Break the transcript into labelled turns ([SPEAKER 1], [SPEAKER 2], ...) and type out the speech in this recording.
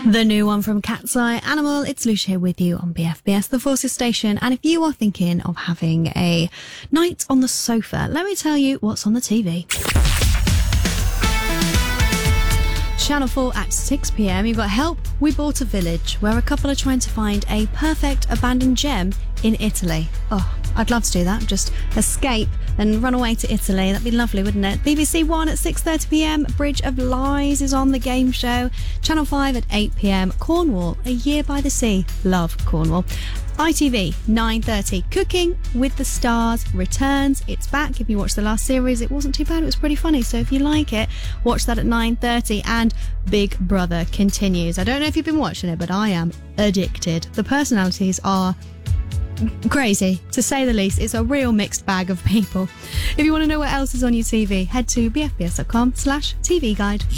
[SPEAKER 1] The new one from Cat's Eye Animal. It's Lucia here with you on BFBS, the Forces Station. And if you are thinking of having a night on the sofa, let me tell you what's on the TV. Channel 4 at 6 p.m. You've got Help, We Bought a Village, where a couple are trying to find a perfect abandoned gem in Italy. Oh, I'd love to do that. Just escape and run away to Italy. That'd be lovely, wouldn't it? BBC One at 6:30 p.m. Bridge of Lies is on, the game show. Channel 5 at 8 p.m. Cornwall, A Year by the Sea. Love Cornwall. ITV 9:30. Cooking with the Stars returns. It's back. If you watched the last series, it wasn't too bad. It was pretty funny. So if you like it, watch that at 9:30. And Big Brother continues. I don't know if you've been watching it, but I am addicted. The personalities are crazy, to say the least. It's a real mixed bag of people. If you want to know what else is on your TV, head to bfbs.com/TV guide.